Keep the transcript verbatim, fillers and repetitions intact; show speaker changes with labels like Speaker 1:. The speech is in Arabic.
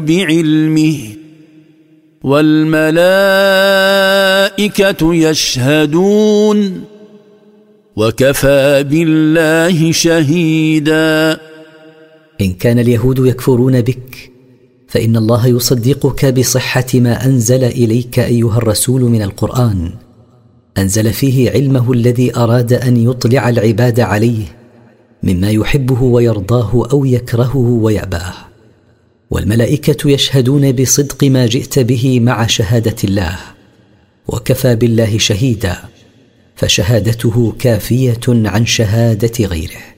Speaker 1: بعلمه والملائكة يشهدون وكفى بالله شهيدا.
Speaker 2: إن كان اليهود يكفرون بك فإن الله يصدقك بصحة ما أنزل إليك أيها الرسول من القرآن، أنزل فيه علمه الذي أراد أن يطلع العباد عليه مما يحبه ويرضاه أو يكرهه ويأباه، والملائكة يشهدون بصدق ما جئت به مع شهادة الله، وكفى بالله شهيدا، فشهادته كافية عن شهادة غيره.